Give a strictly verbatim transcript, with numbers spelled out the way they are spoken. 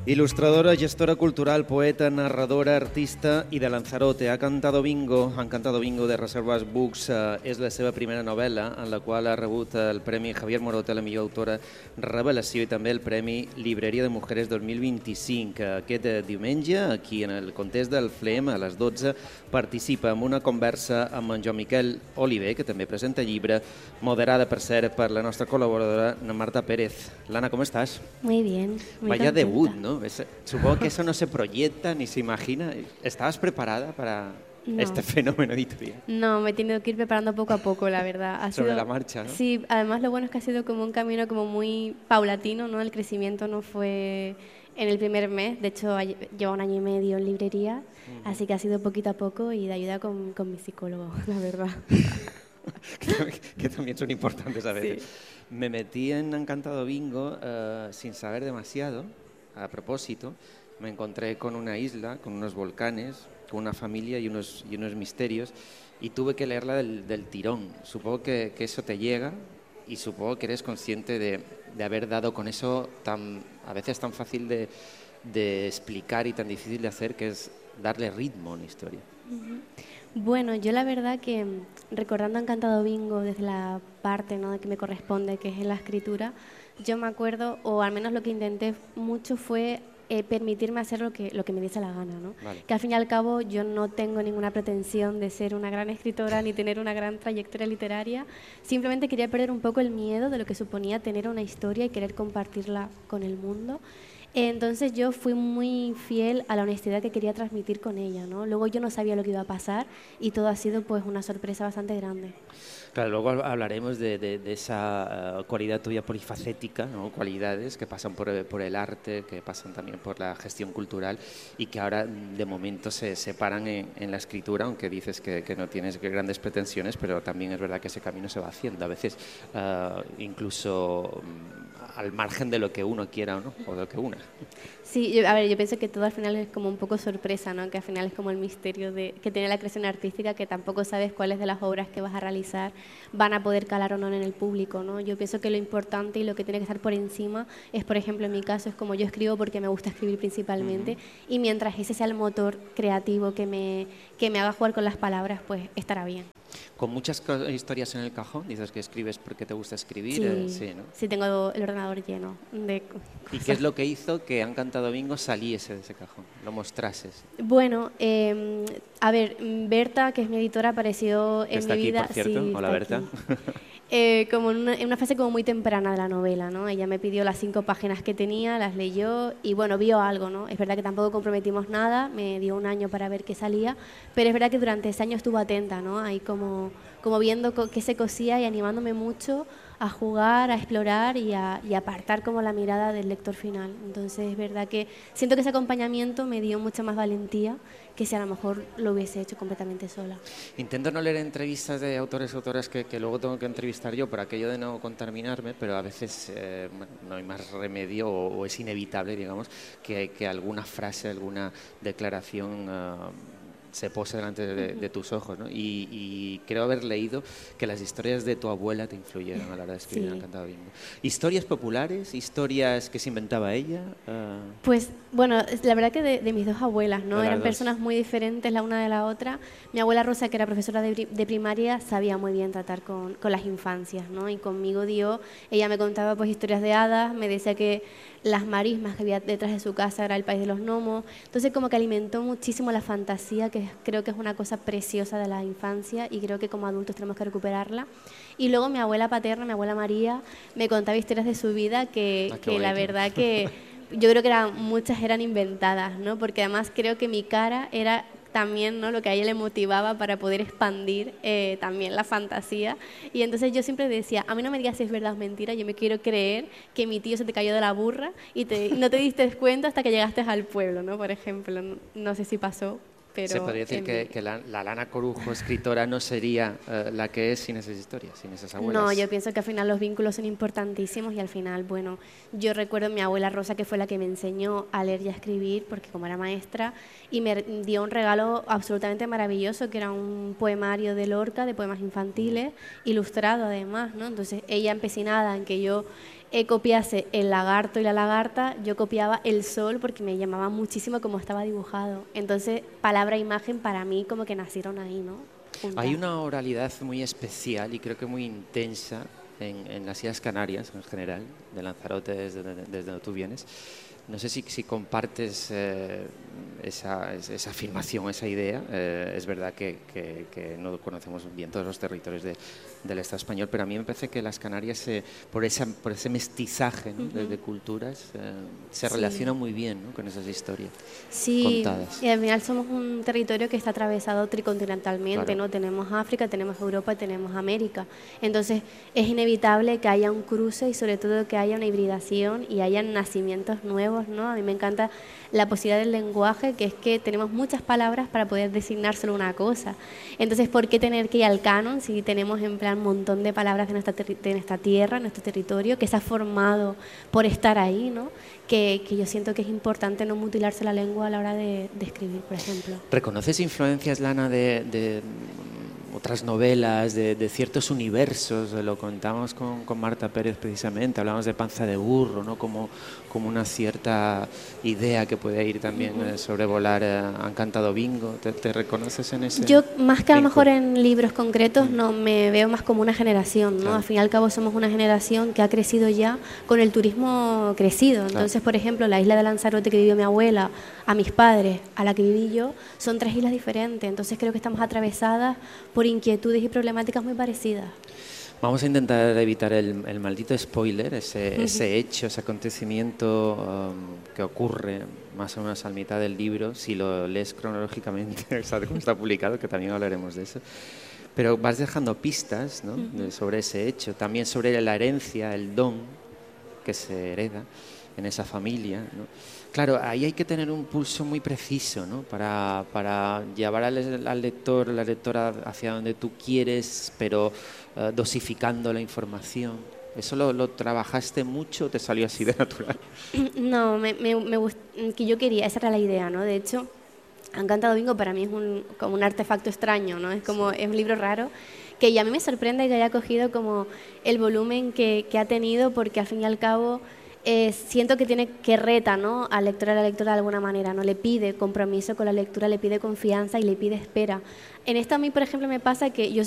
Ilustradora, gestora cultural, poeta, narradora, artista i de Lanzarote. Ha cantado bingo, han cantado bingo de Reservas Books. Eh, és la seva primera novel·la, en la qual ha rebut el Premi Javier Morota, la millor autora revelació, i també el Premi Libreria de Mujeres dos mil vint-i-cinc. Aquest diumenge, aquí en el context del FLEM, a les dotze, participa en una conversa amb en Joan Miquel Oliver, que també presenta llibre, moderada, per cert, per la nostra col·laboradora, Marta Pérez. Lana, ¿cómo estás? Muy bien, muy Vaya contenta. debut, ¿no? Supongo que eso no se proyecta ni se imagina. ¿Estabas preparada para No. este fenómeno editorial? No, me he tenido que ir preparando poco a poco, la verdad. Ha Sobre sido- la marcha, ¿no? Sí, además lo bueno es que ha sido como un camino como muy paulatino, ¿no? El crecimiento no fue en el primer mes, de hecho hay- lleva un año y medio en librería, así que ha sido poquito a poco y de ayuda con, con mi psicólogo, la verdad. que, también, que también son importantes a veces. Me metí en Encantado Bingo eh, sin saber demasiado. A propósito, me encontré con una isla, con unos volcanes, con una familia y unos, y unos misterios, y tuve que leerla del, del tirón. Supongo que, que eso te llega, y supongo que eres consciente de, de haber dado con eso tan, a veces tan fácil de, de explicar y tan difícil de hacer, que es darle ritmo a una historia. Bueno, yo la verdad que mm, recordando Encantado Bingo desde la parte, ¿no?, de que me corresponde, que es en la escritura, yo me acuerdo, o al menos lo que intenté mucho fue eh, permitirme hacer lo que, lo que me diese la gana, ¿no? Vale. Que al fin y al cabo yo no tengo ninguna pretensión de ser una gran escritora ni tener una gran trayectoria literaria, simplemente quería perder un poco el miedo de lo que suponía tener una historia y querer compartirla con el mundo. Entonces yo fui muy fiel a la honestidad que quería transmitir con ella, ¿no? Luego yo no sabía lo que iba a pasar y todo ha sido pues una sorpresa bastante grande. Claro, luego hablaremos de, de, de esa uh, cualidad tuya polifacética, ¿no? Cualidades que pasan por, por el arte, que pasan también por la gestión cultural y que ahora de momento se separan en, en la escritura, aunque dices que, que no tienes grandes pretensiones, pero también es verdad que ese camino se va haciendo, a veces uh, incluso um, al margen de lo que uno quiera, ¿no? O de lo que una. Sí, yo, a ver, yo pienso que todo al final es como un poco sorpresa, ¿no? Que al final es como el misterio de, que tiene la creación artística, que tampoco sabes cuáles de las obras que vas a realizar van a poder calar o no en el público, ¿no? Yo pienso que lo importante y lo que tiene que estar por encima es, por ejemplo, en mi caso, es como yo escribo porque me gusta escribir principalmente, uh-huh. Y mientras ese sea el motor creativo que me, que me haga jugar con las palabras, pues estará bien. Con muchas historias en el cajón, dices que escribes porque te gusta escribir. Sí, eh, sí, ¿no? Sí, tengo el ordenador lleno de cosas. ¿Y qué es lo que hizo que Encantado Bingo saliese de ese cajón, lo mostrases? Bueno, eh, a ver, Berta, que es mi editora, apareció en está mi vida... Está aquí, por cierto. Sí, hola, Berta. Eh, como en una, en una fase como muy temprana de la novela, ¿no? Ella me pidió las cinco páginas que tenía, las leyó y bueno, vio algo, ¿no? Es verdad que tampoco comprometimos nada, me dio un año para ver qué salía, pero es verdad que durante ese año estuvo atenta, ¿no? Ahí como, como viendo qué se cosía y animándome mucho a jugar, a explorar y a, y a apartar como la mirada del lector final. Entonces es verdad que siento que ese acompañamiento me dio mucha más valentía que si a lo mejor lo hubiese hecho completamente sola. Intento no leer entrevistas de autores o autoras que, que luego tengo que entrevistar yo por aquello de no contaminarme, pero a veces eh, no hay más remedio o, o es inevitable, digamos, que, que alguna frase, alguna declaración uh, se pose delante de, de tus ojos, ¿no? Y, y creo haber leído que las historias de tu abuela te influyeron a la hora de escribir. Sí. Encantado Bingo. ¿Historias populares? ¿Historias que se inventaba ella? Uh... Pues, bueno, la verdad que de, de mis dos abuelas, ¿no? Eran dos. personas muy diferentes la una de la otra. Mi abuela Rosa, que era profesora de, de primaria, sabía muy bien tratar con, con las infancias, ¿no? Y conmigo dio, ella me contaba pues historias de hadas, me decía que las marismas que había detrás de su casa era el país de los gnomos. Entonces como que alimentó muchísimo la fantasía, que creo que es una cosa preciosa de la infancia y creo que como adultos tenemos que recuperarla. Y luego mi abuela paterna, mi abuela María, me contaba historias de su vida que, ah, que la verdad que yo creo que eran, muchas eran inventadas, ¿no? Porque además creo que mi cara era también, ¿no?, lo que a ella le motivaba para poder expandir eh, también la fantasía. Y entonces yo siempre decía, a mí no me digas si es verdad o mentira, yo me quiero creer que mi tío se te cayó de la burra y te, no te diste cuenta hasta que llegaste al pueblo, ¿no? Por ejemplo, no, no sé si pasó. Pero se podría decir que, que la, la Lana Corujo, escritora, no sería uh, la que es sin esas historias, sin esas abuelas. No, yo pienso que al final los vínculos son importantísimos y al final, bueno, yo recuerdo a mi abuela Rosa, que fue la que me enseñó a leer y a escribir, porque como era maestra, y me dio un regalo absolutamente maravilloso, que era un poemario de Lorca, de poemas infantiles, ilustrado además, ¿no? Entonces ella empecinada en que yo eh, copiase el lagarto y la lagarta, yo copiaba el sol porque me llamaba muchísimo cómo estaba dibujado. Entonces, palabra e imagen para mí como que nacieron ahí, ¿no? Juntas. Hay una oralidad muy especial y creo que muy intensa en, en las Islas Canarias en general, de Lanzarote, desde, desde donde tú vienes. No sé si, si compartes eh, esa, esa afirmación, esa idea. Eh, es verdad que, que, que no conocemos bien todos los territorios de, del Estado español, pero a mí me parece que las Canarias, eh, por, esa, por ese mestizaje, ¿no? uh-huh. de, de culturas, eh, se sí. relaciona muy bien, ¿no? con esas historias sí. contadas. Y al final somos un territorio que está atravesado tricontinentalmente, claro. ¿no? Tenemos África, tenemos Europa y tenemos América. Entonces es inevitable que haya un cruce y sobre todo que haya una hibridación y haya nacimientos nuevos, ¿no? A mí me encanta la posibilidad del lenguaje, que es que tenemos muchas palabras para poder designar solo una cosa. Entonces, ¿por qué tener que ir al canon si tenemos en plan un montón de palabras de nuestra, de nuestra tierra, nuestro territorio, que se ha formado por estar ahí, ¿no? Que, que yo siento que es importante no mutilarse la lengua a la hora de, de escribir, por ejemplo. ¿Reconoces influencias, Lana, de, de otras novelas, de, de ciertos universos? Lo contamos con, con Marta Pérez precisamente, hablamos de Panza de burro, ¿no? Como, como una cierta idea que puede ir también uh-huh. eh, sobrevolar eh, Han cantado bingo. ¿Te, ¿Te reconoces en ese? Yo, más que a lo mejor en libros concretos, uh-huh. no me veo más como una generación, ¿no? Claro. Al fin y al cabo somos una generación que ha crecido ya con el turismo crecido. Entonces, claro. por ejemplo, la isla de Lanzarote que vivió mi abuela, a mis padres, a la que viví yo, son tres islas diferentes. Entonces creo que estamos atravesadas por inquietudes y problemáticas muy parecidas. Vamos a intentar evitar el, el maldito spoiler, ese, uh-huh. ese hecho, ese acontecimiento um, que ocurre más o menos a mitad del libro, si lo lees cronológicamente, como está publicado, que también hablaremos de eso. Pero vas dejando pistas, ¿no? uh-huh. sobre ese hecho, también sobre la herencia, el don que se hereda en esa familia, ¿no? Claro, ahí hay que tener un pulso muy preciso, ¿no? Para, para llevar al, al lector, la lectora hacia donde tú quieres, pero uh, dosificando la información. ¿Eso lo, lo trabajaste mucho o te salió así de natural? No, me, me, me gust... que yo quería, esa era la idea, ¿no? De hecho, Han cantado bingo para mí es un, como un artefacto extraño, ¿no? Es como, sí. es un libro raro que ya a mí me sorprende que haya cogido como el volumen que, que ha tenido, porque al fin y al cabo Eh, siento que tiene que reta, ¿no? Al lector, a la lectora de alguna manera, ¿no? Le pide compromiso con la lectura, le pide confianza y le pide espera. En esta a mí, por ejemplo, me pasa que yo